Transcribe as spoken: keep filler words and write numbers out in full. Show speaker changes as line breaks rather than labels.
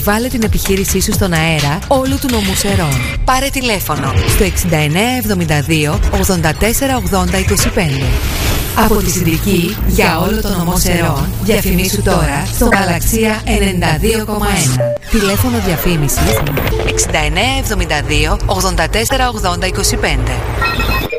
Βάλε την επιχείρησή σου στον αέρα όλου του νομού Σερών. Πάρε τηλέφωνο στο εξήντα εννέα εβδομήντα δύο ογδόντα τέσσερα ογδόντα είκοσι πέντε. Από τη Συντρική για όλο το νομό Σερών, διαφημίσου τώρα στο Γαλαξία ενενήντα δύο κόμμα ένα. Τηλέφωνο διαφήμισης εξήντα εννέα εβδομήντα δύο ογδόντα τέσσερα ογδόντα είκοσι πέντε.